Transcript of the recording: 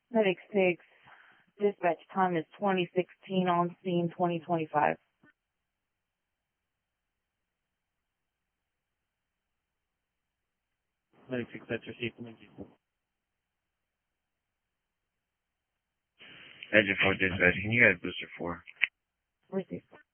Medic 6, dispatch time is 2016, on scene 2025. Medic 6, that's received. Thank you. Engine 4 dispatch, can you add booster 4? Received.